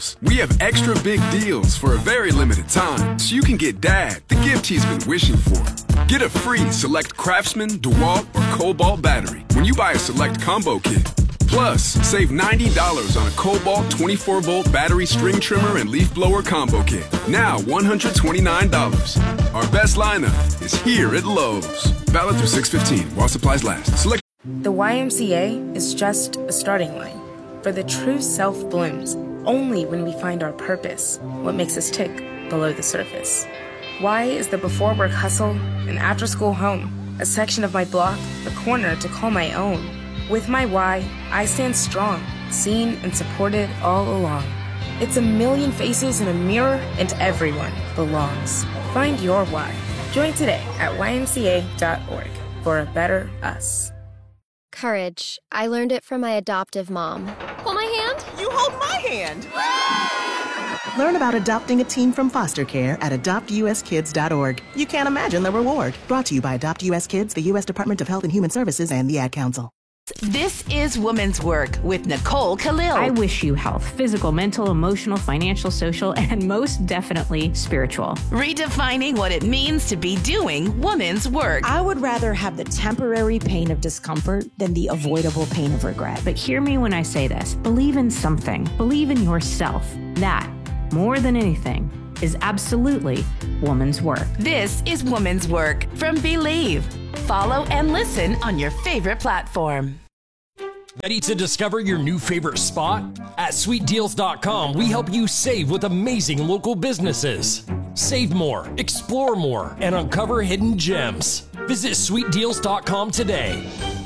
We have extra big deals for a very limited time, so you can get Dad the gift he's been wishing for. Get a free Select Craftsman, DeWalt, or Cobalt battery when you buy a Select combo kit. Plus, save $90 on a Cobalt 24-volt battery string trimmer and leaf blower combo kit. Now $129. Our best lineup is here at Lowe's. Valid through 6/15 while supplies last. Select. The YMCA is just a starting line. For the true self blooms only when we find our purpose, what makes us tick below the surface. Y is the before work hustle, an after school home, a section of my block, a corner to call my own. With my Y, I stand strong, seen and supported all along. It's a million faces in a mirror, and everyone belongs. Find your Y. Join today at ymca.org for a better us. Courage. I learned it from my adoptive mom. Hold my hand. You hold my hand. Learn about adopting a teen from foster care at adoptuskids.org. You can't imagine the reward. Brought to you by Adopt US Kids, the U.S. Department of Health and Human Services, and the Ad Council. This is Women's Work with Nicole Khalil. I wish you health, physical, mental, emotional, financial, social, and most definitely spiritual. Redefining what it means to be doing women's work. I would rather have the temporary pain of discomfort than the avoidable pain of regret. But hear me when I say this. Believe in something. Believe in yourself. That, more than anything, is absolutely woman's work. This is Women's Work from Believe. Follow and listen on your favorite platform. Ready to discover your new favorite spot? At sweetdeals.com, we help you save with amazing local businesses. Save more, explore more, and uncover hidden gems. Visit sweetdeals.com today.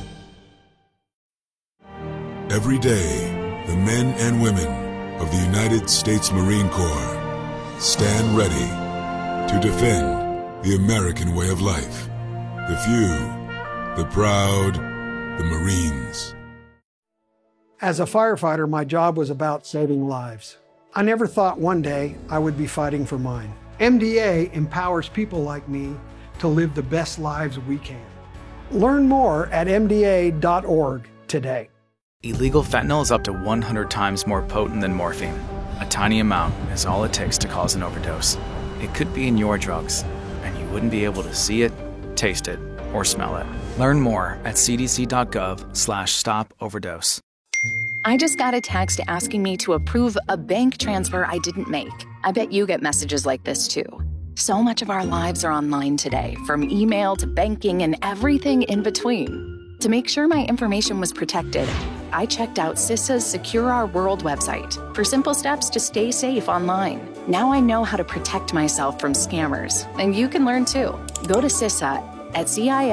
Every day, the men and women of the United States Marine Corps stand ready to defend the American way of life. The few, the proud, the Marines. As a firefighter, my job was about saving lives. I never thought one day I would be fighting for mine. MDA empowers people like me to live the best lives we can. Learn more at MDA.org today. Illegal fentanyl is up to 100 times more potent than morphine. A tiny amount is all it takes to cause an overdose. It could be in your drugs, and you wouldn't be able to see it, taste it, or smell it. Learn more at cdc.gov/stop-overdose. I just got a text asking me to approve a bank transfer I didn't make. I bet you get messages like this too. So much of our lives are online today, from email to banking and everything in between. To make sure my information was protected, I checked out CISA's Secure Our World website for simple steps to stay safe online. Now I know how to protect myself from scammers, and you can learn too. Go to CISA at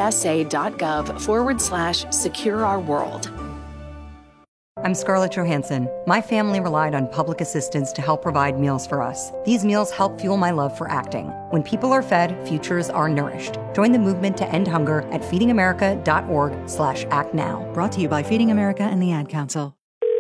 cisa.gov/Secure Our World. I'm Scarlett Johansson. My family relied on public assistance to help provide meals for us. These meals help fuel my love for acting. When people are fed, futures are nourished. Join the movement to end hunger at feedingamerica.org/actnow. Brought to you by Feeding America and the Ad Council.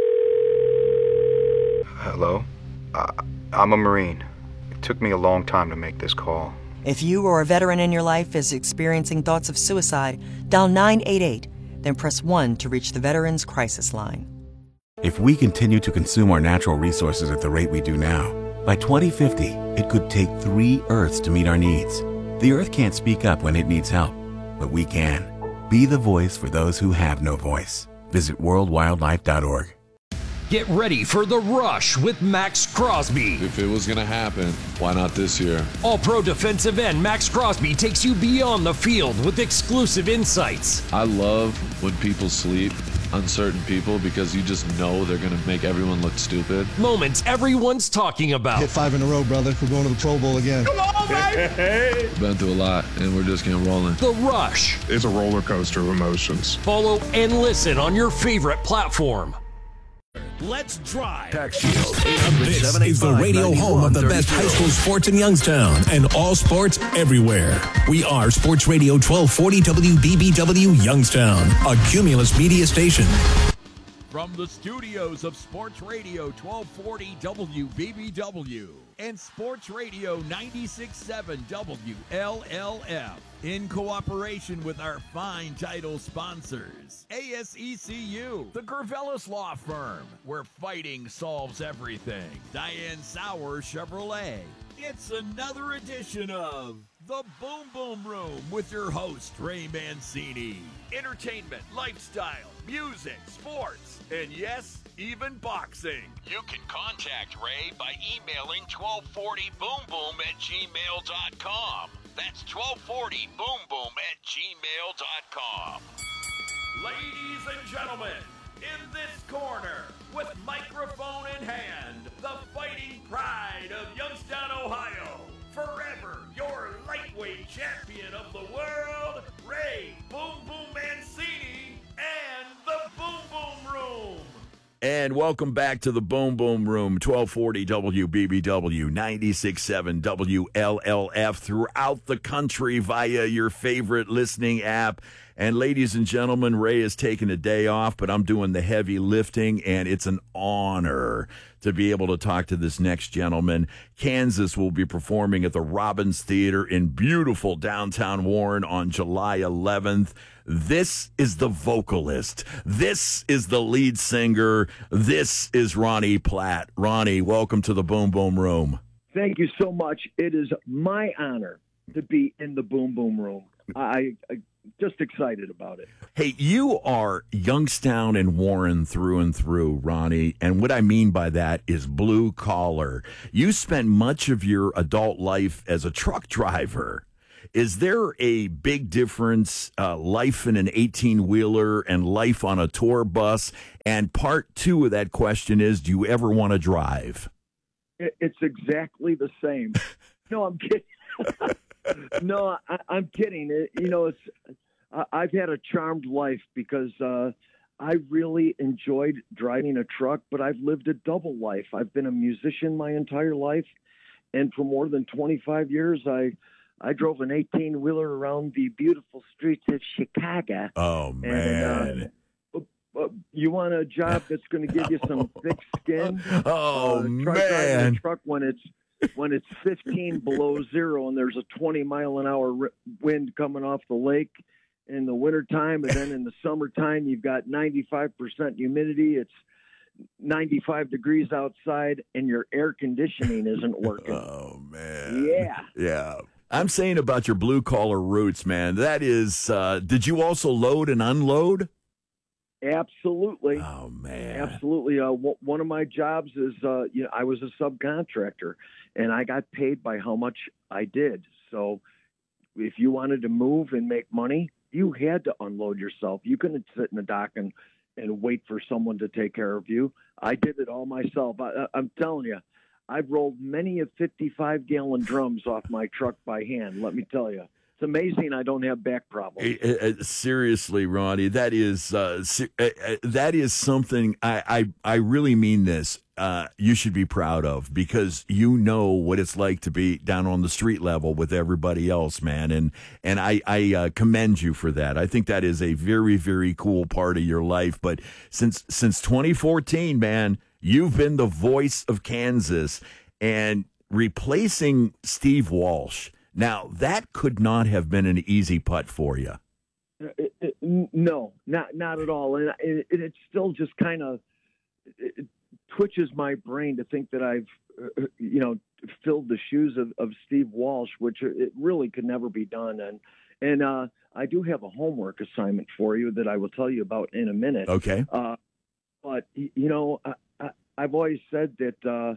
Hello? I'm a Marine. It took me a long time to make this call. If you or a veteran in your life is experiencing thoughts of suicide, dial 988, then press 1 to reach the Veterans Crisis Line. If we continue to consume our natural resources at the rate we do now, by 2050, it could take 3 Earths to meet our needs. The Earth can't speak up when it needs help, but we can. Be the voice for those who have no voice. Visit worldwildlife.org. Get ready for The Rush with Max Crosby. If it was going to happen, why not this year? All-Pro defensive end Max Crosby takes you beyond the field with exclusive insights. I love when people sleep, uncertain people, because you just know they're going to make everyone look stupid. Moments everyone's talking about. Hit 5 in a row, brother. We're going to the Pro Bowl again. Come on, baby! Been through a lot, and we're just getting rolling. The Rush. It's a roller coaster of emotions. Follow and listen on your favorite platform. Let's drive. Tax Shield. This is the radio home of the best high school sports in Youngstown and all sports everywhere. We are Sports Radio 1240 WBBW Youngstown, a Cumulus media station. from the studios of Sports Radio 1240 WBBW and Sports Radio 96.7 WLLF, in cooperation with our fine title sponsors, ASECU, the Gervelis Law Firm, where fighting solves everything, Diane Sauer Chevrolet. It's another edition of The Boom Boom Room with your host, Ray Mancini. Entertainment, lifestyle, music, sports, and yes, even boxing. You can contact Ray by emailing 1240boomboom@gmail.com. That's 1240boomboom@gmail.com. Ladies and gentlemen, in this corner, with microphone in hand, the fighting pride of Youngstown, Ohio, forever your lightweight champion of the world, Ray Boom Boom Mancini, and the Boom Boom Room. And welcome back to the Boom Boom Room, 1240 WBBW, 96.7 WLLF, throughout the country via your favorite listening app. And ladies and gentlemen, Ray is taking a day off, but I'm doing the heavy lifting, and it's an honor to be able to talk to this next gentleman. Kansas will be performing at the Robbins Theater in beautiful downtown Warren on July 11th. This is the vocalist. This is the lead singer. This is Ronnie Platt. Ronnie, welcome to the Boom Boom Room. Thank you so much. It is my honor to be in the Boom Boom Room. I just excited about it. Hey, you are Youngstown and Warren through and through, Ronnie. And what I mean by that is blue collar. You spent much of your adult life as a truck driver. Is there a big difference, life in an 18-wheeler and life on a tour bus? And part two of that question is, do you ever want to drive? It's exactly the same. No, I'm kidding. No, I'm kidding. I've had a charmed life because I really enjoyed driving a truck, but I've lived a double life. I've been a musician my entire life, and for more than 25 years, I drove an 18-wheeler around the beautiful streets of Chicago. Oh, man. And, you want a job that's going to give you some thick skin? Oh, try man. driving a truck when it's 15 below zero and there's a 20-mile-an-hour wind coming off the lake in the wintertime, and then in the summertime you've got 95% humidity. It's 95 degrees outside, and your air conditioning isn't working. Oh, man. Yeah. I'm saying about your blue-collar roots, man, that is, did you also load and unload? Absolutely. Oh, man. Absolutely. One of my jobs is, I was a subcontractor, and I got paid by how much I did. So if you wanted to move and make money, you had to unload yourself. You couldn't sit in the dock and wait for someone to take care of you. I did it all myself. I'm telling you, I've rolled many of 55-gallon drums off my truck by hand, let me tell you. It's amazing I don't have back problems. Seriously, Ronnie, that is something I really mean this. You should be proud of, because you know what it's like to be down on the street level with everybody else, man. And I commend you for that. I think that is a very, very cool part of your life. But since 2014, man, you've been the voice of Kansas and replacing Steve Walsh. Now, that could not have been an easy putt for you. No, not at all. And it still just kind of twitches my brain to think that I've, filled the shoes of Steve Walsh, which it really could never be done. And I do have a homework assignment for you that I will tell you about in a minute. Okay. But, I've always said that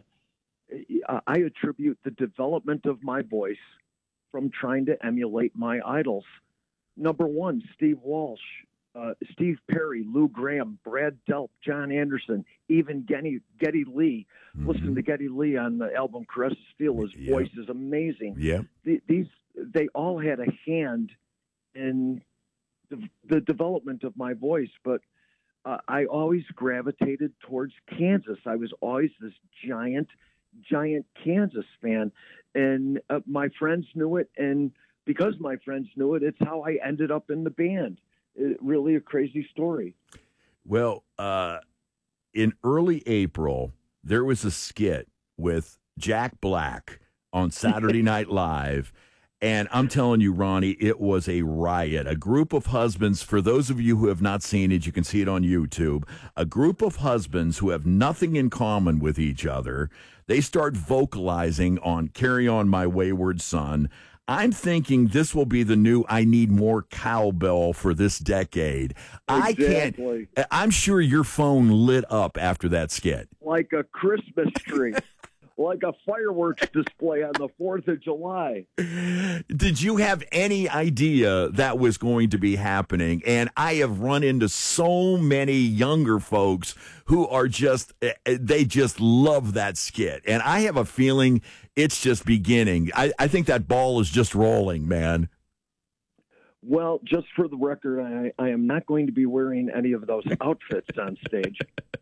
I attribute the development of my voice from trying to emulate my idols. Number one, Steve Walsh, Steve Perry, Lou Graham, Brad Delp, John Anderson, even Geddy Lee. Mm-hmm. Listen to Geddy Lee on the album Caress of Steel. His voice is amazing. Yeah. They all had a hand in the development of my voice, but I always gravitated towards Kansas. I was always this giant Kansas fan, and my friends knew it, and because my friends knew it, it's how I ended up in the band. Really a crazy story. Well, in early April, there was a skit with Jack Black on Saturday Night Live. And I'm telling you, Ronnie, it was a riot. A group of husbands, for those of you who have not seen it, you can see it on YouTube. A group of husbands who have nothing in common with each other. They start vocalizing on Carry On My Wayward Son. I'm thinking this will be the new I Need More Cowbell for this decade. Exactly. I'm sure your phone lit up after that skit. Like a Christmas tree. Like a fireworks display on the 4th of July. Did you have any idea that was going to be happening? And I have run into so many younger folks who are they just love that skit. And I have a feeling it's just beginning. I think that ball is just rolling, man. Well, just for the record, I am not going to be wearing any of those outfits on stage.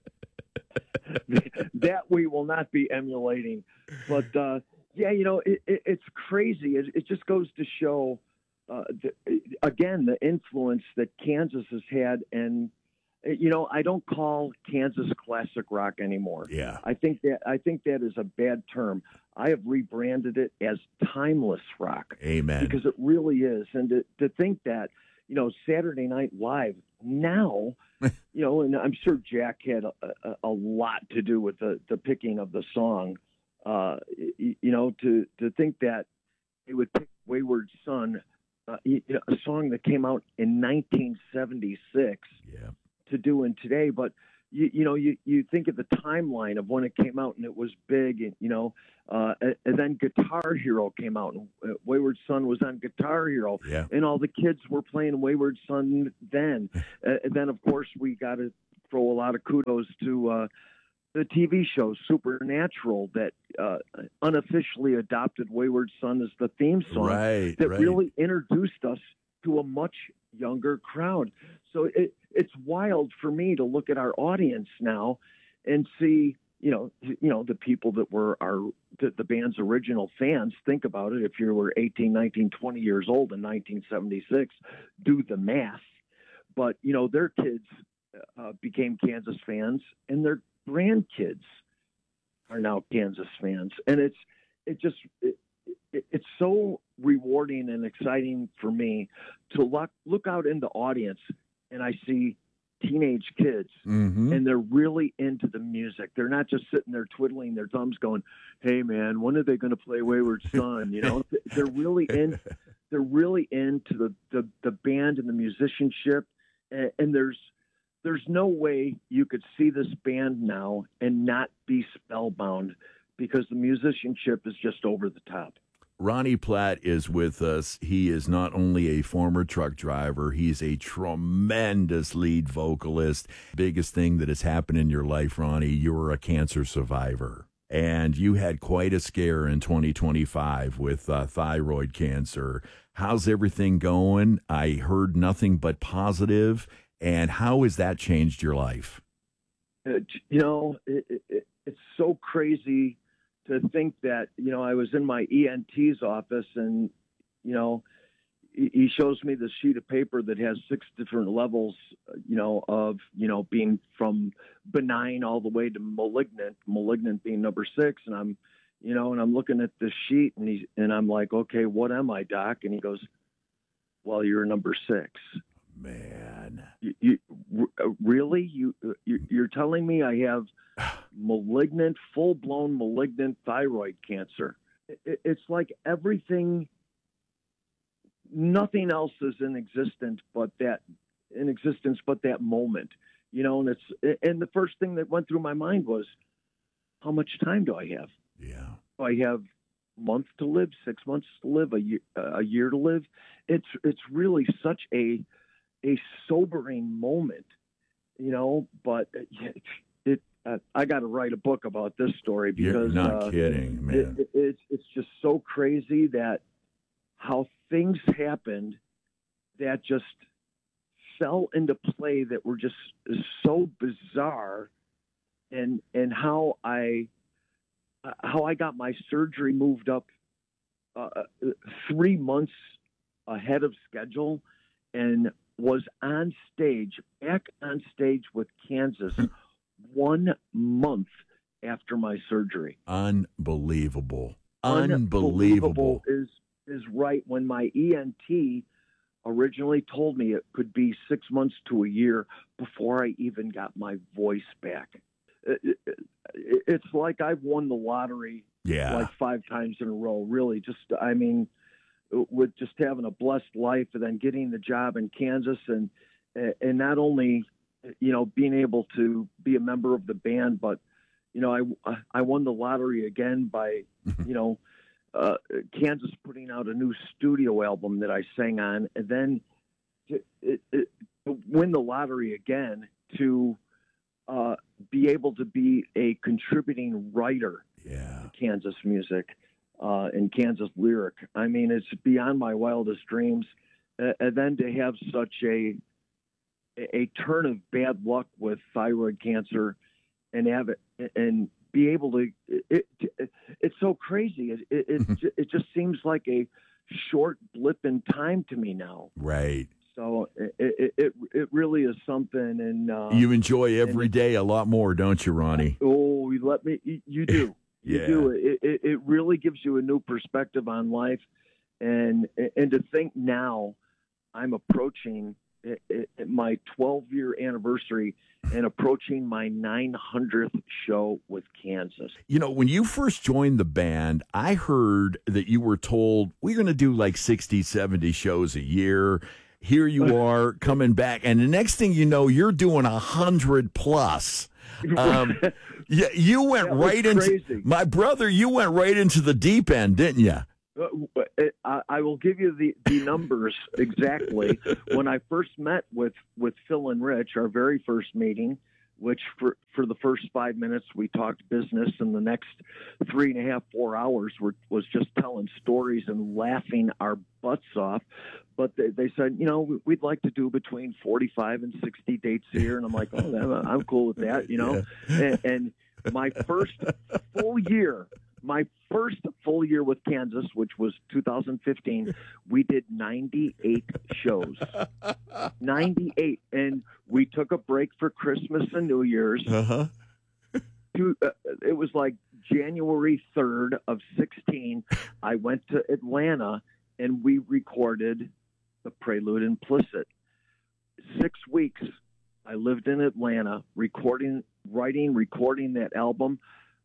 That we will not be emulating. But, it's crazy. It just goes to show, again, the influence that Kansas has had. And, I don't call Kansas classic rock anymore. Yeah. I think that is a bad term. I have rebranded it as timeless rock. Amen. Because it really is. And to think that, Saturday Night Live now, and I'm sure Jack had a lot to do with the picking of the song, to think that they would pick Wayward Son, a song that came out in 1976 to do in today. But, you think of the timeline of when it came out and it was big, and then Guitar Hero came out and Wayward Son was on Guitar Hero, and all the kids were playing Wayward Son then. And then, of course, we got to throw a lot of kudos to the TV show Supernatural that unofficially adopted Wayward Son as the theme song that really introduced us to a much younger crowd. So it's wild for me to look at our audience now and see, the people that were the band's original fans. Think about it. If you were 18, 19, 20 years old in 1976, do the math. But, their kids became Kansas fans, and their grandkids are now Kansas fans. And it's so rewarding and exciting for me to look out in the audience, and I see teenage kids, and they're really into the music. They're not just sitting there twiddling their thumbs going, hey man, when are they going to play Wayward Son? They're really into the band and the musicianship. And there's no way you could see this band now and not be spellbound, because the musicianship is just over the top. Ronnie Platt is with us. He is not only a former truck driver, he's a tremendous lead vocalist. Biggest thing that has happened in your life, Ronnie, you're a cancer survivor. And you had quite a scare in 2025 with thyroid cancer. How's everything going? I heard nothing but positive. And how has that changed your life? It's so crazy to think that, I was in my ENT's office and, he shows me this sheet of paper that has 6 different levels, of, being from benign all the way to malignant being number 6. And I'm, and I'm looking at this sheet and I'm like, okay, what am I, doc? And he goes, well, you're number 6. Man, you really? You're telling me I have full-blown malignant thyroid cancer? It's like everything, nothing else is in existence but that moment, and the first thing that went through my mind was, how much time do I have? Yeah. Do I have a month to live, 6 months to live, a year to live? It's really such a sobering moment, but I got to write a book about this story because you're not kidding, man. It's just so crazy that how things happened that just fell into play that were just so bizarre, and how I got my surgery moved up 3 months ahead of schedule, and was back on stage with Kansas 1 month after my surgery. Unbelievable is right when my ENT originally told me it could be 6 months to a year before I even got my voice back. It's like I've won the lottery like 5 times in a row, really. With just having a blessed life and then getting the job in Kansas and not only, being able to be a member of the band, but, I won the lottery again by, Kansas putting out a new studio album that I sang on, and then to win the lottery again, to be able to be a contributing writer to Kansas music and Kansas lyric. I mean, it's beyond my wildest dreams. And then to have such a turn of bad luck with thyroid cancer and have it and be able to, it's so crazy. It just seems like a short blip in time to me now. Right. So it really is something. And you enjoy every day a lot more, don't you, Ronnie? Oh, you do. You do. It really gives you a new perspective on life. And to think now I'm approaching my 12-year anniversary and approaching my 900th show with Kansas. When you first joined the band, I heard that you were told, we're going to do like 60, 70 shows a year. Here you are coming back. And the next thing you know, you're doing 100 plus. You went right into, my brother, you went right into the deep end, didn't you? I will give you the numbers exactly. When I first met with Phil and Rich, our very first meeting, which for the first 5 minutes we talked business, and the next 3.5, 4 hours was just telling stories and laughing our butts off. But they said, we'd like to do between 45 and 60 dates a year, and I'm like, oh, I'm cool with that, And my first full year with Kansas, which was 2015, we did 98 shows. 98. And we took a break for Christmas and New Year's. Uh-huh. It was like January 3rd of 16. I went to Atlanta and we recorded The Prelude Implicit. 6 weeks I lived in Atlanta recording that album.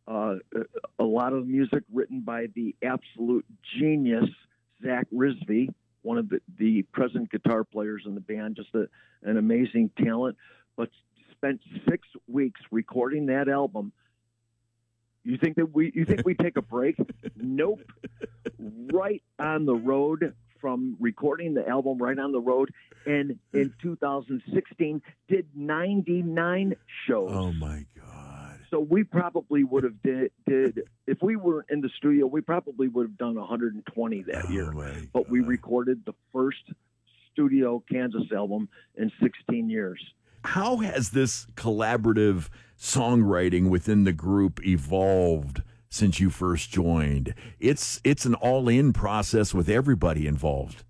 A lot of music written by the absolute genius Zach Risby, one of the present guitar players in the band, just an amazing talent. But spent 6 weeks recording that album. You think we take a break? Nope. Right on the road, from recording the album, right on the road, and in 2016 did 99 shows. Oh my God. So we probably would have did if we were in the studio, we probably would have done 120 that year. But we recorded the first studio Kansas album in 16 years. How has this collaborative songwriting within the group evolved since you first joined? It's an all-in process with everybody involved.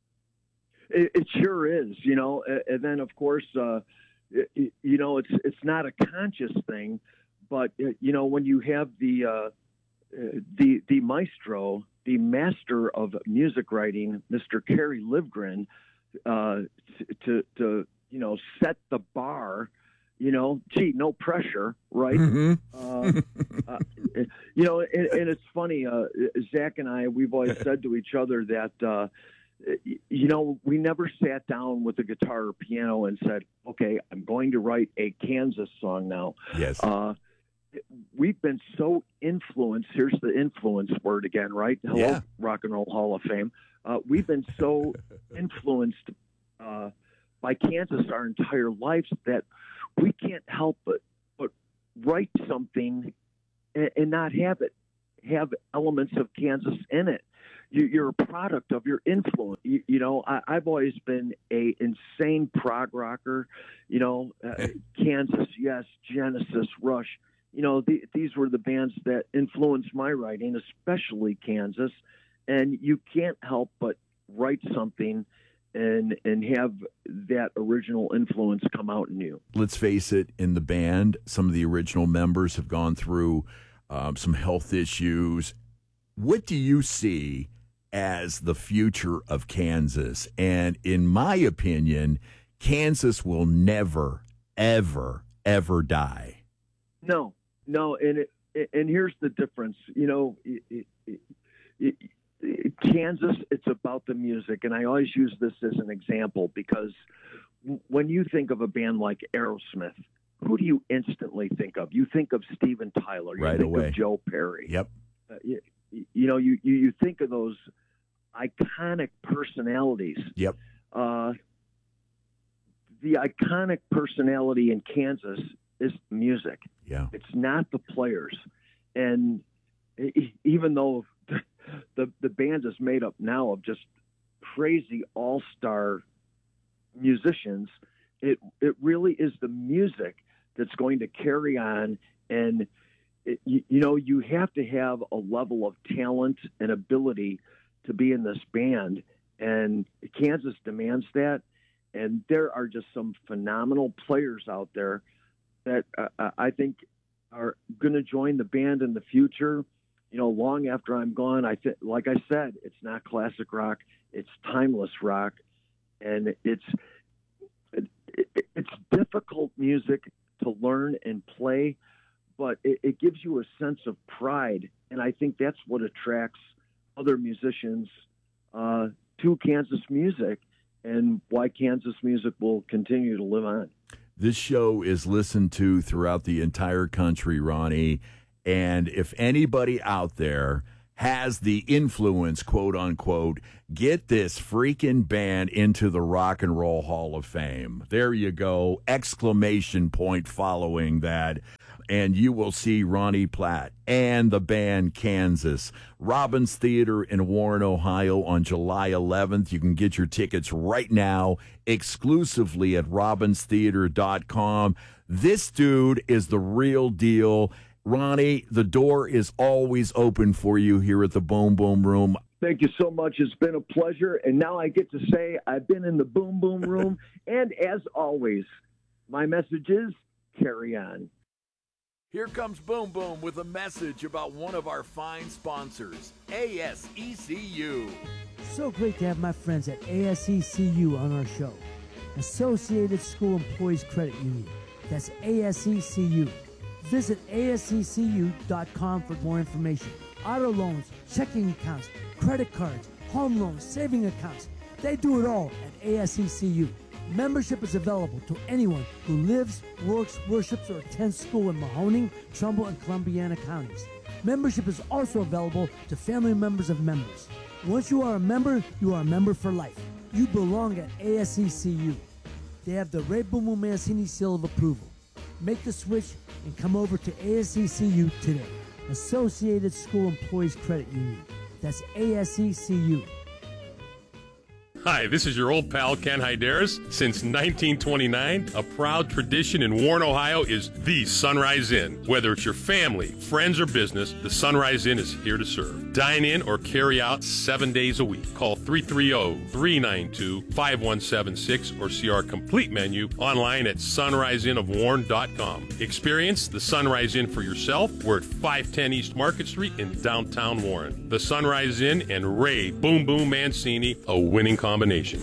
It sure is, and then of course, it's not a conscious thing, but when you have the maestro, the master of music writing, Mr. Kerry Livgren, to set the bar. No pressure, right? Mm-hmm. And it's funny. Zach and I, we've always said to each other that, we never sat down with a guitar or piano and said, okay, I'm going to write a Kansas song now. Yes. We've been so influenced. Here's the influence word again, right? Hello, Rock and Roll Hall of Fame. We've been so influenced by Kansas our entire lives that we can't help but write something and not have elements of Kansas in it. You're a product of your influence. I've always been a insane prog rocker. Kansas, yes, Genesis, Rush. These were the bands that influenced my writing, especially Kansas. And you can't help but write something and have that original influence come out in you. Let's face it, in the band, some of the original members have gone through some health issues. What do you see as the future of Kansas? And in my opinion, Kansas will never, ever, ever die. No, and here's the difference. You know, Kansas, it's about the music, and I always use this as an example because when you think of a band like Aerosmith, who do you instantly think of? You think of Steven Tyler. You right think away. of Joe Perry. Yep. You know, you think of those iconic personalities. Yep. The iconic personality in Kansas is music. Yeah. It's not the players. And even though the band is made up now of just crazy all-star musicians, it really is the music that's going to carry on. And you have to have a level of talent and ability to be in this band, and Kansas demands that. And there are just some phenomenal players out there that I think are going to join the band in the future. You know, long after I'm gone, like I said, it's not classic rock; it's timeless rock, and it's difficult music to learn and play, but it gives you a sense of pride, and I think that's what attracts other musicians to Kansas music, and why Kansas music will continue to live on. This show is listened to throughout the entire country, Ronnie, and if anybody out there has the influence, quote unquote, get this freaking band into the Rock and Roll Hall of Fame. There you go. Exclamation point following that. And you will see Ronnie Platt and the band Kansas. Robbins Theater in Warren, Ohio on July 11th. You can get your tickets right now exclusively at robbinstheater.com. This dude is the real deal. Ronnie, the door is always open for you here at the Boom Boom Room. Thank you so much. It's been a pleasure. And now I get to say I've been in the Boom Boom Room. And as always, my message is carry on. Here comes Boom Boom with a message about one of our fine sponsors, ASECU. So great to have my friends at ASECU on our show. Associated School Employees Credit Union. That's ASECU. Visit ASECU.com for more information. Auto loans, checking accounts, credit cards, home loans, saving accounts. They do it all at ASECU. Membership is available to anyone who lives, works, worships, or attends school in Mahoning, Trumbull, and Columbiana counties. Membership is also available to family members of members. Once you are a member for life. You belong at ASECU. They have the Ray Boom Boom Mancini seal of approval. Make the switch and come over to ASECU today. Associated School Employees Credit Union. That's ASECU. Hi, this is your old pal Ken Hyderis. Since 1929, a proud tradition in Warren, Ohio is the Sunrise Inn. Whether it's your family, friends, or business, the Sunrise Inn is here to serve. Dine in or carry out 7 days a week. Call 330-392-5176 or see our complete menu online at sunriseinnofwarren.com. Experience the Sunrise Inn for yourself. We're at 510 East Market Street in downtown Warren. The Sunrise Inn and Ray Boom Boom Mancini, a winning combination.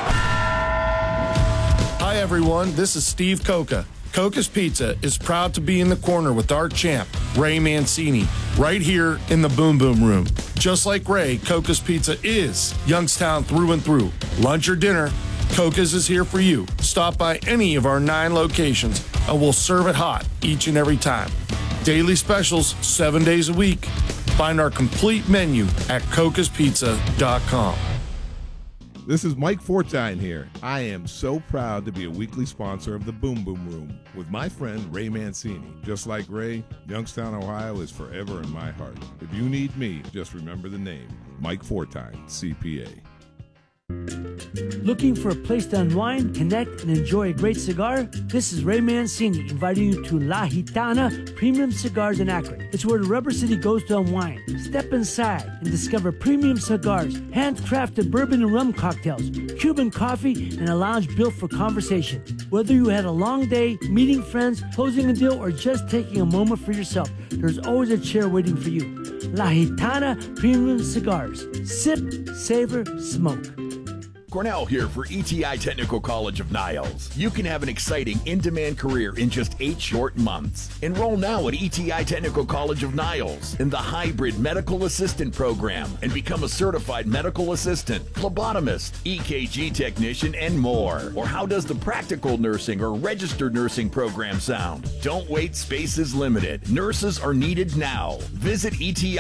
Hi everyone, this is Steve Coca. Coca's Pizza is proud to be in the corner with our champ, Ray Mancini, right here in the Boom Boom Room. Just like Ray, Coca's Pizza is Youngstown through and through. Lunch or dinner, Coca's is here for you. Stop by any of our 9 locations and we'll serve it hot each and every time. Daily specials 7 days a week. Find our complete menu at cocaspizza.com. This is Mike Fortine here. I am so proud to be a weekly sponsor of the Boom Boom Room with my friend Ray Mancini. Just like Ray, Youngstown, Ohio is forever in my heart. If you need me, just remember the name, Mike Fortine, CPA. Looking for a place to unwind, connect, and enjoy a great cigar? This is Ray Mancini inviting you to La Gitana Premium Cigars in Akron. It's where the Rubber City goes to unwind. Step inside and discover premium cigars, handcrafted bourbon and rum cocktails, Cuban coffee, and a lounge built for conversation. Whether you had a long day, meeting friends, closing a deal, or just taking a moment for yourself, there's always a chair waiting for you. La Gitana Premium Cigars. Sip, savor, smoke. Cornell here for ETI Technical College of Niles. You can have an exciting, in-demand career in just 8 short months. Enroll now at ETI Technical College of Niles in the hybrid medical assistant program and become a certified medical assistant, phlebotomist, EKG technician, and more. Or how does the practical nursing or registered nursing program sound? Don't wait, space is limited. Nurses are needed now. Visit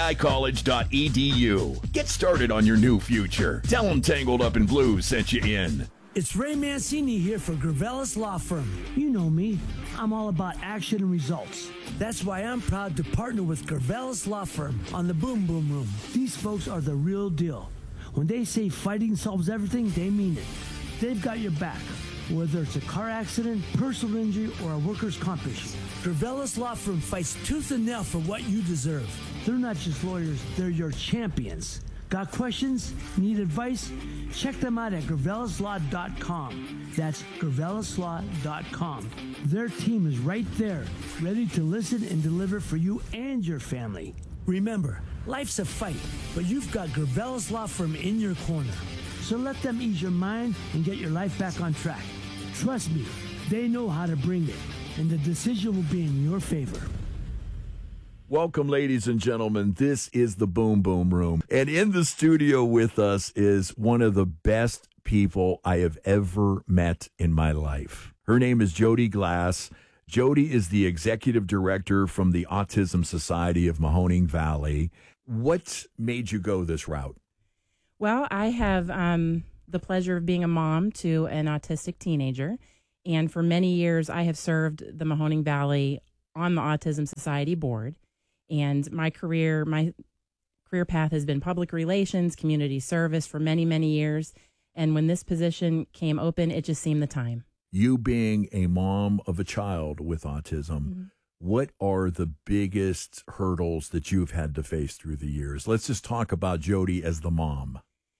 eticollege.edu. Get started on your new future. Tell them Tangled Up in Blue sent you in. It's Ray Mancini here for Gravelis Law Firm. You know me. I'm all about action and results. That's why I'm proud to partner with Gravelis Law Firm on the Boom Boom Room. These folks are the real deal. When they say fighting solves everything, they mean it. They've got your back, whether it's a car accident, personal injury, or a workers' comp issue. Gravelis Law Firm fights tooth and nail for what you deserve. They're not just lawyers, they're your champions. Got questions? Need advice? Check them out at Gravelislaw.com. That's Gravelislaw.com. Their team is right there, ready to listen and deliver for you and your family. Remember, life's a fight, but you've got Gravelis Law Firm in your corner. So let them ease your mind and get your life back on track. Trust me, they know how to bring it, and the decision will be in your favor. Welcome, ladies and gentlemen. This is the Boom Boom Room. And in the studio with us is one of the best people I have ever met in my life. Her name is Jody Glass. Jody is the executive director from the Autism Society of Mahoning Valley. What made you go this route? Well, I have the pleasure of being a mom to an autistic teenager. And for many years, I have served the Mahoning Valley on the Autism Society board. And my career path has been public relations, community service for many, many years. And when this position came open, it just seemed the time. You being a mom of a child with autism, what are the biggest hurdles that you've had to face through the years? Let's just talk about Jody as the mom.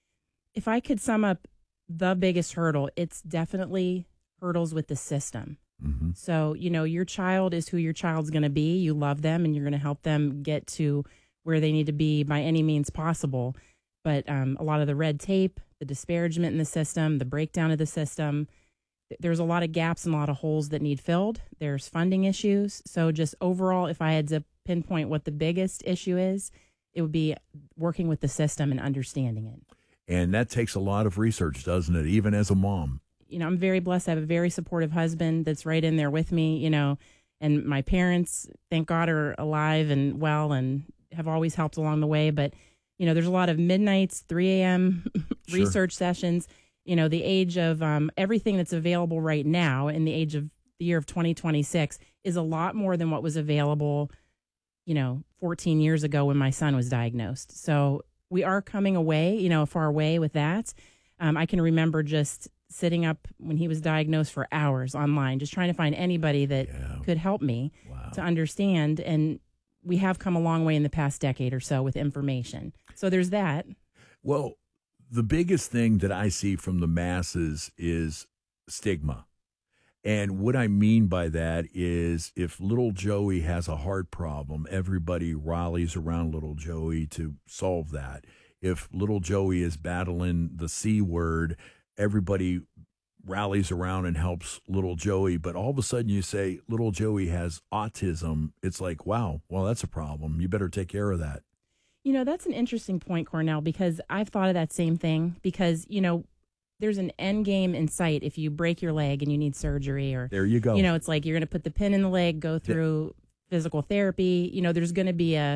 If I could sum up the biggest hurdle, it's definitely hurdles with the system. So, you know, your child is who your child's going to be. You love them and you're going to help them get to where they need to be by any means possible. But a lot of the red tape, the disparagement in the system, the breakdown of the system, there's a lot of gaps and a lot of holes that need filled. There's funding issues. So just overall, if I had to pinpoint what the biggest issue is, it would be working with the system and understanding it. And that takes a lot of research, doesn't it? Even as a mom. You know, I'm very blessed. I have a very supportive husband that's right in there with me, you know, and my parents, thank God, are alive and well and have always helped along the way. But, you know, there's a lot of midnights, 3 a.m. research sessions. You know, the age of everything that's available right now in the age of the year of 2026 is a lot more than what was available, you know, 14 years ago when my son was diagnosed. So we are coming away, you know, a far way with that. I can remember just sitting up when he was diagnosed for hours online, just trying to find anybody that could help me to understand. And we have come a long way in the past decade or so with information. So there's that. Well, the biggest thing that I see from the masses is stigma. And what I mean by that is if little Joey has a heart problem, everybody rallies around little Joey to solve that. If little Joey is battling the C word, everybody rallies around and helps little Joey. But all of a sudden you say little Joey has autism. It's like, wow, well, that's a problem. You better take care of that. You know, that's an interesting point, Cornell, because I've thought of that same thing because, you know, there's an end game in sight if you break your leg and you need surgery or there you go. You know, it's like you're going to put the pin in the leg, go through physical therapy. You know, there's going to be a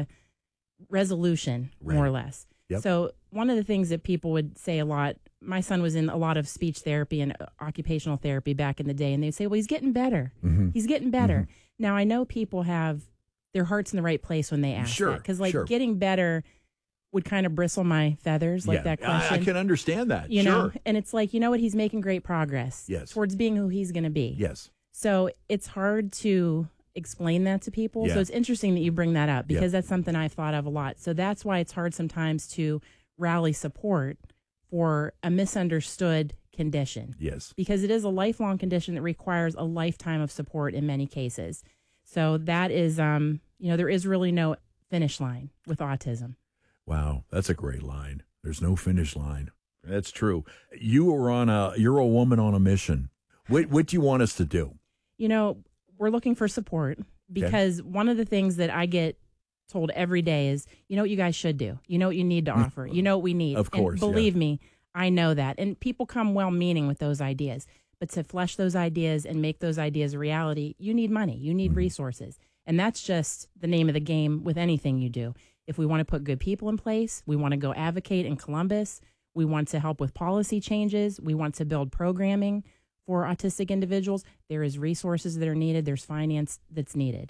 resolution, more or less. Yep. So one of the things that people would say a lot, my son was in a lot of speech therapy and occupational therapy back in the day, and they'd say, well, he's getting better. He's getting better. Now, I know people have their hearts in the right place when they ask that. Because, like, getting better would kind of bristle my feathers, like that question. I can understand that. You sure. know, and it's like, you know what? He's making great progress Yes. towards being who he's going to be. Yes. So it's hard to explain that to people. Yeah. So it's interesting that you bring that up because Yeah. that's something I've thought of a lot. So that's why it's hard sometimes to rally support for a misunderstood condition. Yes. Because it is a lifelong condition that requires a lifetime of support in many cases. So that is, you know, there is really no finish line with autism. Wow, that's a great line. There's no finish line. That's true. You're a woman on a mission. What do you want us to do? You know, we're looking for support because one of the things that I get told every day is, you know what you guys should do? You know what you need to offer? You know what we need? Of course, And believe me, I know that. And people come well-meaning with those ideas. But to flesh those ideas and make those ideas a reality, you need money. You need resources. And that's just the name of the game with anything you do. If we want to put good people in place, we want to go advocate in Columbus, we want to help with policy changes, we want to build programming for autistic individuals, there is resources that are needed, there's finance that's needed.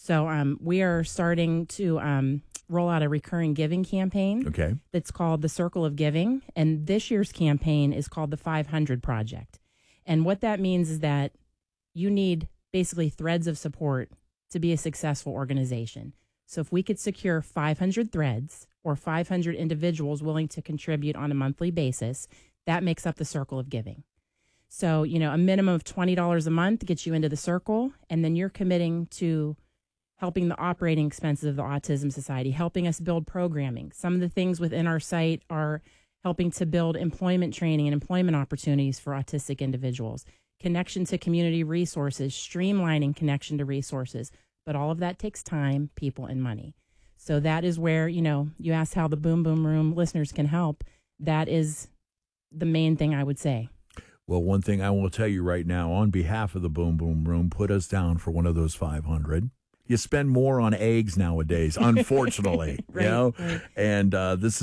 So we are starting to roll out a recurring giving campaign that's called the Circle of Giving. And this year's campaign is called the 500 Project. And what that means is that you need basically threads of support to be a successful organization. So if we could secure 500 threads or 500 individuals willing to contribute on a monthly basis, that makes up the Circle of Giving. So, you know, a minimum of $20 a month gets you into the circle, and then you're committing to helping the operating expenses of the Autism Society, helping us build programming. Some of the things within our site are helping to build employment training and employment opportunities for autistic individuals, connection to community resources, streamlining connection to resources. But all of that takes time, people, and money. So that is where, you know, you asked how the Boom Boom Room listeners can help. That is the main thing I would say. Well, one thing I will tell you right now, on behalf of the Boom Boom Room, put us down for one of those 500. You spend more on eggs nowadays, unfortunately, Right, you know, right. and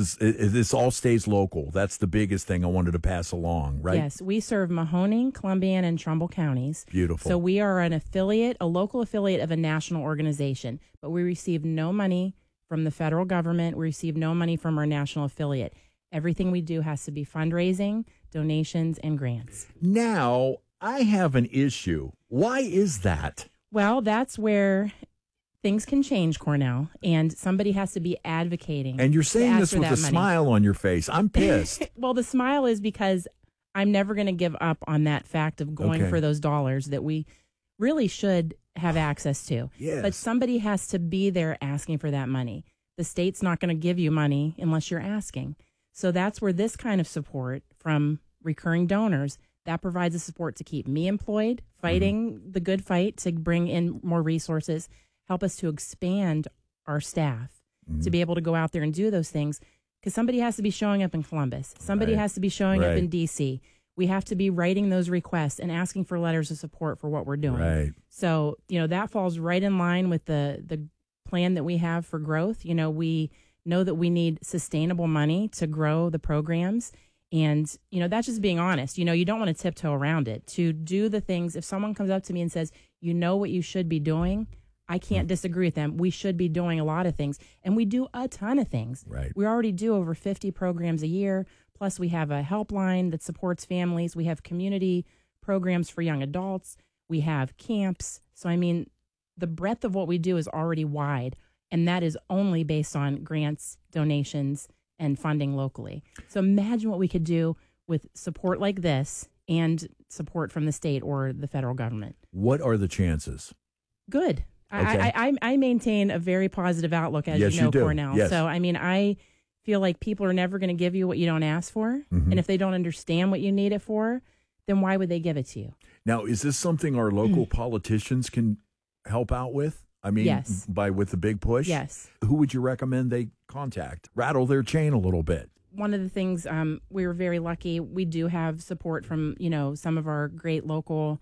this all stays local. That's the biggest thing I wanted to pass along, right? Yes, we serve Mahoning, Columbiana, and Trumbull counties. Beautiful. So we are an affiliate, a local affiliate of a national organization, but we receive no money from the federal government. We receive no money from our national affiliate. Everything we do has to be fundraising, donations, and grants. Now, I have an issue. Why is that? Well, that's where things can change, Cornell, and somebody has to be advocating. And you're saying to this ask for with a that money. smile on your face. I'm pissed. Well, the smile is because I'm never going to give up on that fact of going Okay. for those dollars that we really should have access to. Yes. But somebody has to be there asking for that money. The state's not going to give you money unless you're asking. So that's where this kind of support from recurring donors, that provides the support to keep me employed, fighting the good fight to bring in more resources, help us to expand our staff to be able to go out there and do those things. Because somebody has to be showing up in Columbus. Somebody Right. has to be showing up Right. in D.C. We have to be writing those requests and asking for letters of support for what we're doing. Right. So, you know, that falls right in line with the plan that we have for growth. You know, we know that we need sustainable money to grow the programs. And, you know, that's just being honest. You know, you don't want to tiptoe around it. To do the things, if someone comes up to me and says, you know what you should be doing, I can't disagree with them. We should be doing a lot of things. And we do a ton of things. Right. We already do over 50 programs a year. Plus, we have a helpline that supports families. We have community programs for young adults. We have camps. So, I mean, the breadth of what we do is already wide. And that is only based on grants, donations, and funding locally. So imagine what we could do with support like this and support from the state or the federal government. What are the chances? Good. Okay. I maintain a very positive outlook, as Yes, you know, you do. Cornell. Yes. So, I mean, I feel like people are never going to give you what you don't ask for. Mhm. And if they don't understand what you need it for, then why would they give it to you? Now, is this something our local politicians can help out with? I mean, Yes. with the big push? Yes. Who would you recommend they contact? Rattle their chain a little bit. One of the things, we were very lucky. We do have support from, you know, some of our great local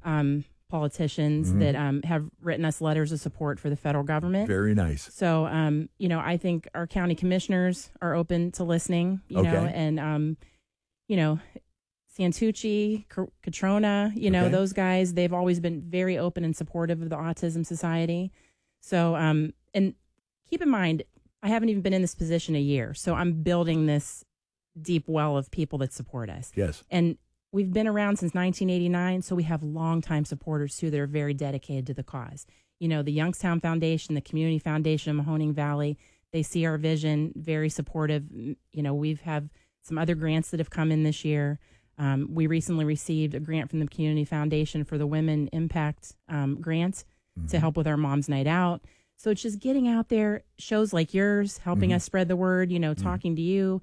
politicians that have written us letters of support for the federal government. Very nice. So, you know, I think our county commissioners are open to listening, you know, and, you know, Santucci, Catrona, you know, Okay. those guys, they've always been very open and supportive of the Autism Society. So, and keep in mind, I haven't even been in this position a year. So I'm building this deep well of people that support us. Yes. And we've been around since 1989, so we have longtime supporters, too, that are very dedicated to the cause. You know, the Youngstown Foundation, the Community Foundation of Mahoning Valley, they see our vision, very supportive. You know, we've have some other grants that have come in this year. We recently received a grant from the Community Foundation for the Women Impact grant to help with our Mom's Night Out. So it's just getting out there, shows like yours, helping us spread the word, you know, talking to you,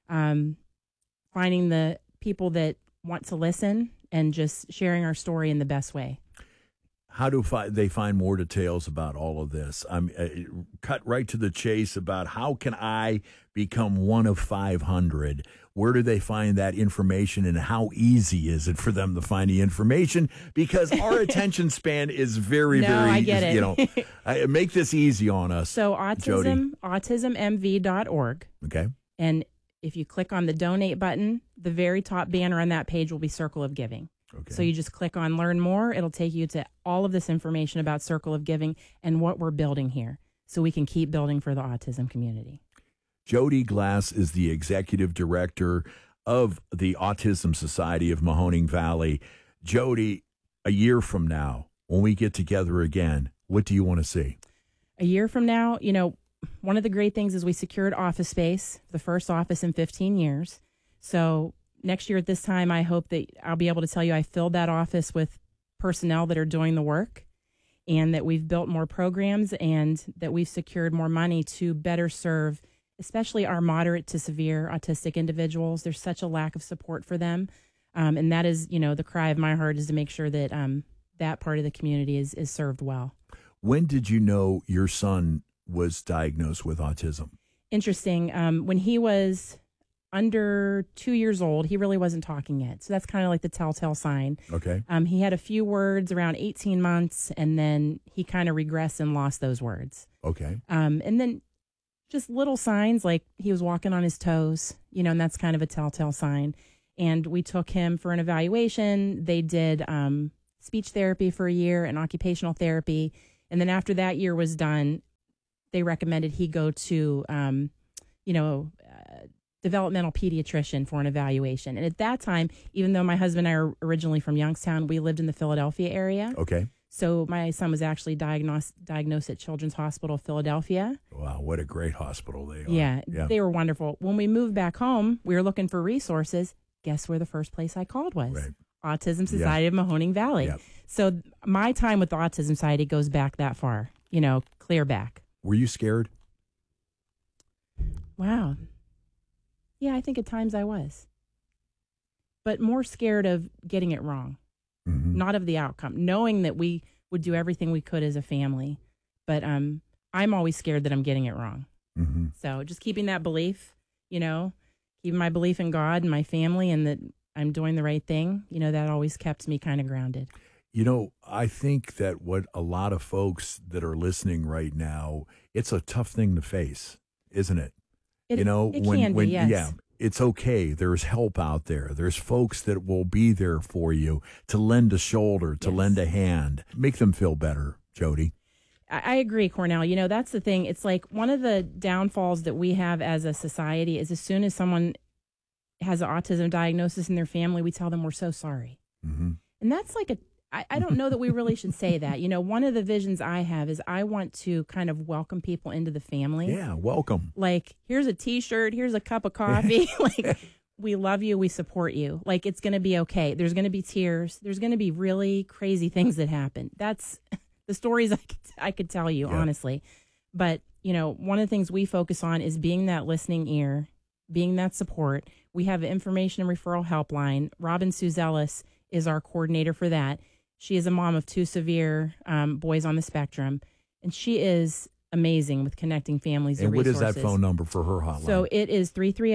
finding the people that want to listen and just sharing our story in the best way. How do they find more details about all of this? Cut right to the chase about how can I become one of 500? Where do they find that information, and how easy is it for them to find the information? Because our attention span is very, I get it. You know, make this easy on us. So autismmv.org. Okay. And if you click on the donate button, the very top banner on that page will be Circle of Giving. Okay. So you just click on Learn More. It'll take you to all of this information about Circle of Giving and what we're building here so we can keep building for the autism community. Jody Glass is the executive director of the Autism Society of Mahoning Valley. Jody, a year from now, when we get together again, what do you want to see? A year from now, you know, one of the great things is we secured office space, the first office in 15 years. So next year at this time, I hope that I'll be able to tell you I filled that office with personnel that are doing the work, and that we've built more programs, and that we've secured more money to better serve especially our moderate to severe autistic individuals. There's such a lack of support for them. And that is, you know, the cry of my heart is to make sure that that part of the community is served well. When did you know your son was diagnosed with autism? Interesting. When he was under 2 years old, he really wasn't talking yet. So that's kind of like the telltale sign. Okay. He had a few words around 18 months, and then he kind of regressed and lost those words. Okay. And then just little signs like he was walking on his toes, you know, and that's kind of a telltale sign. And we took him for an evaluation. They did speech therapy for a year and occupational therapy. And then after that year was done, they recommended he go to, developmental pediatrician for an evaluation. And at that time, even though my husband and I are originally from Youngstown, we lived in the Philadelphia area. Okay. So my son was actually diagnosed at Children's Hospital of Philadelphia. Wow, what a great hospital they are. Yeah, they were wonderful. When we moved back home, we were looking for resources. Guess where the first place I called was? Right. Autism Society of Mahoning Valley. Yep. So my time with the Autism Society goes back that far, you know, clear back. Were you scared? Wow. Yeah, I think at times I was. But more scared of getting it wrong, not of the outcome, knowing that we would do everything we could as a family. But I'm always scared that I'm getting it wrong. Mm-hmm. So just keeping that belief, you know, keeping my belief in God and my family and that I'm doing the right thing, you know, that always kept me kind of grounded. You know, I think that what a lot of folks that are listening right now, it's a tough thing to face, isn't it? It when be, yes. Yeah, it's okay. There's help out there. There's folks that will be there for you to lend a shoulder, to lend a hand, make them feel better, Jody. I agree, Cornell. You know, that's the thing. It's like one of the downfalls that we have as a society is as soon as someone has an autism diagnosis in their family, we tell them we're so sorry. Mm-hmm. And that's like I don't know that we really should say that. You know, one of the visions I have is I want to kind of welcome people into the family. Yeah, welcome. Like, here's a T-shirt, here's a cup of coffee. Like, we love you, we support you. Like, it's going to be okay. There's going to be tears. There's going to be really crazy things that happen. That's the stories I could tell you, honestly. But, you know, one of the things we focus on is being that listening ear, being that support. We have an information and referral helpline. Robin Suzelis is our coordinator for that. She is a mom of 2 severe boys on the spectrum, and she is amazing with connecting families to resources. And what is that phone number for her hotline? So it is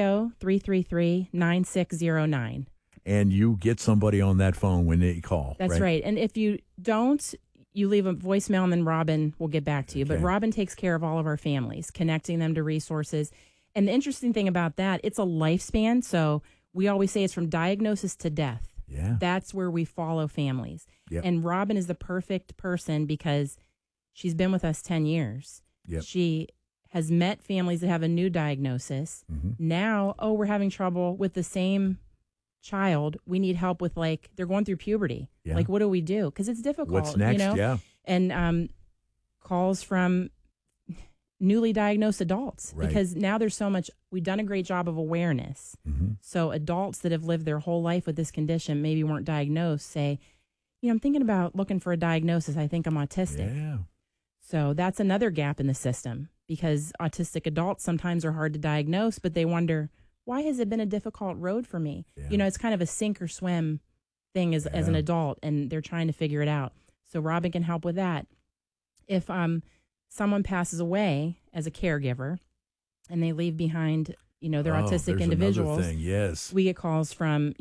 330-333-9609. And you get somebody on that phone when they call. That's right. And if you don't, you leave a voicemail, and then Robin will get back to you. But Robin takes care of all of our families, connecting them to resources. And the interesting thing about that, it's a lifespan. So we always say it's from diagnosis to death. Yeah. That's where we follow families. Yep. And Robin is the perfect person because she's been with us 10 years. Yep. She has met families that have a new diagnosis. Now, we're having trouble with the same child. We need help with, like, they're going through puberty. Yeah. Like, what do we do? Because it's difficult. What's next? You know? Yeah. And calls from newly diagnosed adults, Right. because now there's so much. We've done a great job of awareness. So adults that have lived their whole life with this condition, maybe weren't diagnosed, say, I'm thinking about looking for a diagnosis. I think I'm autistic. Yeah. So that's another gap in the system, because autistic adults sometimes are hard to diagnose, but they wonder, why has it been a difficult road for me? Yeah. It's kind of a sink or swim thing as an adult, and they're trying to figure it out. So Robin can help with that. If someone passes away as a caregiver and they leave behind, their autistic there's individuals, another thing. Yes. we get calls from,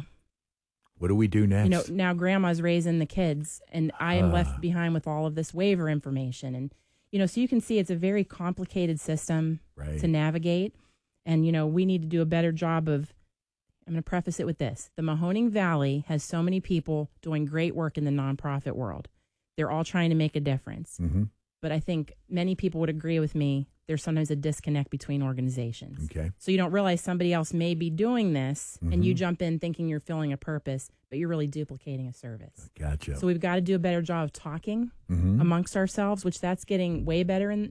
What do we do next? now grandma's raising the kids and I am left behind with all of this waiver information. And, so you can see it's a very complicated system to navigate. And, we need to do a better job of, I'm going to preface it with this. The Mahoning Valley has so many people doing great work in the nonprofit world. They're all trying to make a difference. But I think many people would agree with me. There's sometimes a disconnect between organizations. Okay. So you don't realize somebody else may be doing this, and you jump in thinking you're filling a purpose, but you're really duplicating a service. Gotcha. So we've got to do a better job of talking amongst ourselves, which that's getting way better in,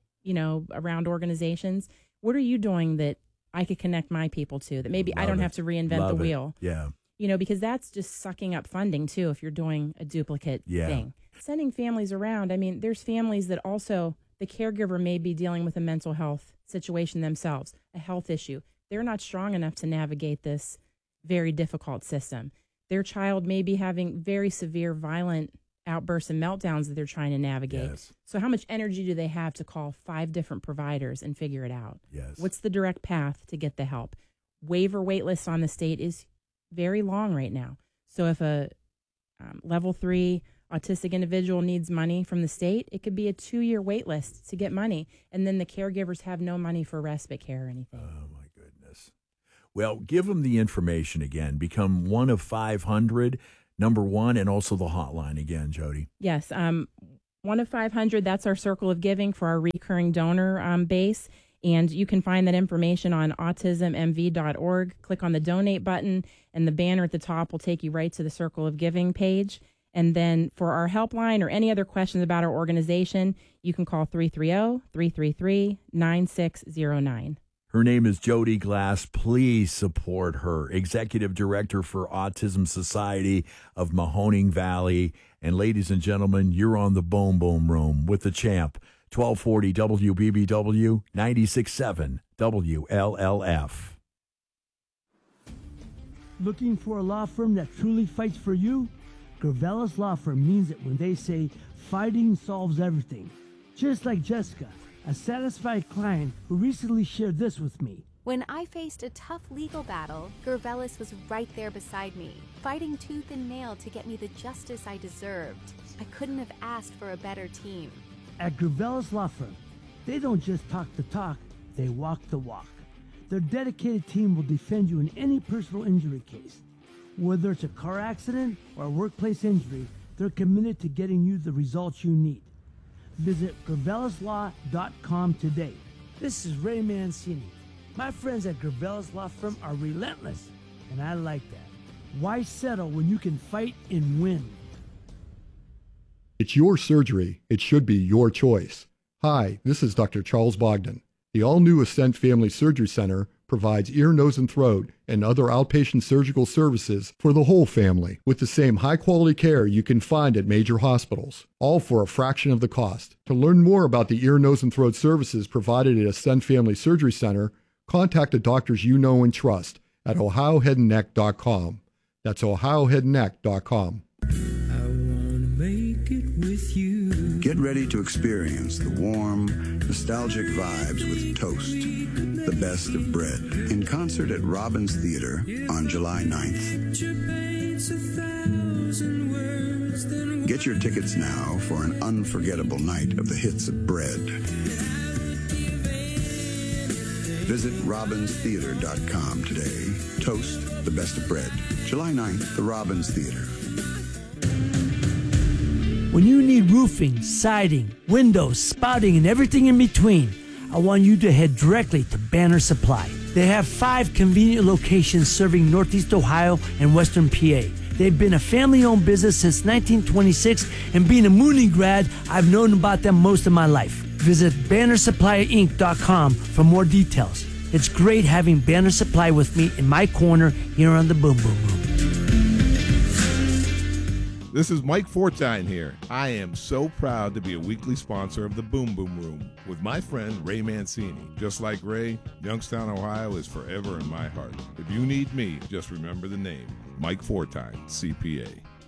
around organizations. What are you doing that I could connect my people to, that maybe I don't have to reinvent the wheel? Yeah. Because that's just sucking up funding too if you're doing a duplicate thing. Sending families around, there's families that also, the caregiver may be dealing with a mental health situation themselves, a health issue. They're not strong enough to navigate this very difficult system. Their child may be having very severe violent outbursts and meltdowns that they're trying to navigate. Yes. So how much energy do they have to call 5 different providers and figure it out? Yes. What's the direct path to get the help? Waiver wait list on the state is very long right now. So if a level 3 autistic individual needs money from the state, it could be a 2-year wait list to get money. And then the caregivers have no money for respite care or anything. Oh, my goodness. Well, give them the information again. Become one of 500, number 1, and also the hotline again, Jody. Yes. 1 of 500, that's our circle of giving for our recurring donor base. And you can find that information on autismmv.org. Click on the donate button, and the banner at the top will take you right to the circle of giving page. And then for our helpline or any other questions about our organization, you can call 330-333-9609. Her name is Jody Glass. Please support her. Executive Director for Autism Society of Mahoning Valley. And ladies and gentlemen, you're on the Boom Boom Room with the champ. 1240 WBBW, 96.7 WLLF. Looking for a law firm that truly fights for you? Gravelis Law Firm means it when they say fighting solves everything. Just like Jessica, a satisfied client who recently shared this with me. When I faced a tough legal battle, Gravelis was right there beside me, fighting tooth and nail to get me the justice I deserved. I couldn't have asked for a better team. At Gravelis Law Firm, they don't just talk the talk, they walk the walk. Their dedicated team will defend you in any personal injury case. Whether it's a car accident or a workplace injury, they're committed to getting you the results you need. Visit Gravelislaw.com today. This is Ray Mancini. My friends at Gravelis Law Firm are relentless, and I like that. Why settle when you can fight and win? It's your surgery. It should be your choice. Hi, this is Dr. Charles Bogdan. The all-new Ascent Family Surgery Center provides ear, nose, and throat and other outpatient surgical services for the whole family with the same high-quality care you can find at major hospitals, all for a fraction of the cost. To learn more about the ear, nose, and throat services provided at Ascent Family Surgery Center, contact the doctors you know and trust at ohioheadandneck.com. That's ohioheadandneck.com. Get ready to experience the warm, nostalgic vibes with Toast, the best of bread, in concert at Robbins Theater on July 9th. Get your tickets now for an unforgettable night of the hits of bread. Visit robbinstheater.com today. Toast, the best of bread. July 9th, the Robbins Theater. When you need roofing, siding, windows, spouting, and everything in between, I want you to head directly to Banner Supply. They have 5 convenient locations serving Northeast Ohio and Western PA. They've been a family-owned business since 1926, and being a Mooney grad, I've known about them most of my life. Visit BannerSupplyInc.com for more details. It's great having Banner Supply with me in my corner here on the Boom Boom Room. This is Mike Fortine here. I am so proud to be a weekly sponsor of the Boom Boom Room with my friend Ray Mancini. Just like Ray, Youngstown, Ohio is forever in my heart. If you need me, just remember the name, Mike Fortine, CPA.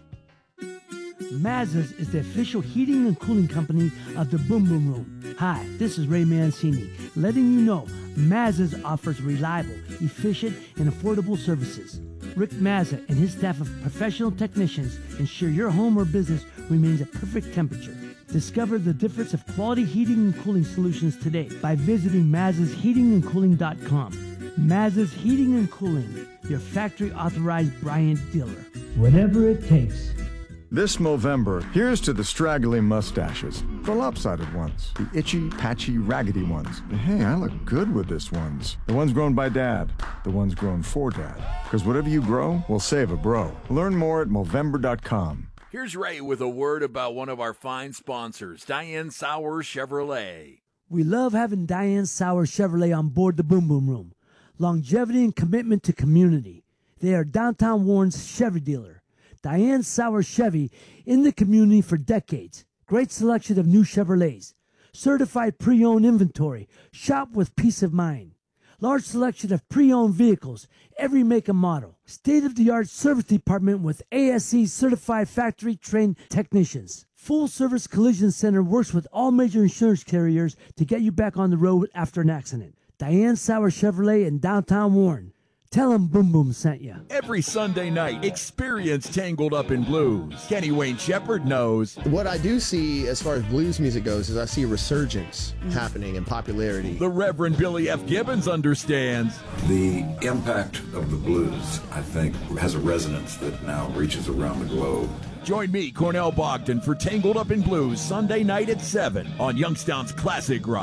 Mazda's is the official heating and cooling company of the Boom Boom Room. Hi, this is Ray Mancini, letting you know Mazda's offers reliable, efficient, and affordable services. Rick Mazda and his staff of professional technicians ensure your home or business remains at perfect temperature. Discover the difference of quality heating and cooling solutions today by visiting Mazda'sHeatingandCooling.com. Mazda's Heating and Cooling, your factory authorized Bryant dealer. Whatever it takes. This Movember, here's to the straggly mustaches, the lopsided ones, the itchy, patchy, raggedy ones. Hey, I look good with this ones. The ones grown by Dad, the ones grown for Dad. Because whatever you grow will save a bro. Learn more at Movember.com. Here's Ray with a word about one of our fine sponsors, Diane Sauer Chevrolet. We love having Diane Sauer Chevrolet on board the Boom Boom Room. Longevity and commitment to community. They are downtown Warren's Chevy dealer. Diane Sauer Chevy in the community for decades. Great selection of new Chevrolets. Certified pre-owned inventory. Shop with peace of mind. Large selection of pre-owned vehicles, every make and model. State-of-the-art service department with ASE certified factory-trained technicians. Full-service collision center works with all major insurance carriers to get you back on the road after an accident. Diane Sauer Chevrolet in downtown Warren. Tell them Boom Boom sent you. Every Sunday night, experience Tangled Up in Blues. Kenny Wayne Shepherd knows. What I do see as far as blues music goes is I see a resurgence happening in popularity. The Reverend Billy F. Gibbons understands. The impact of the blues, I think, has a resonance that now reaches around the globe. Join me, Cornell Bogdan, for Tangled Up in Blues, Sunday night at 7 on Youngstown's Classic Rock.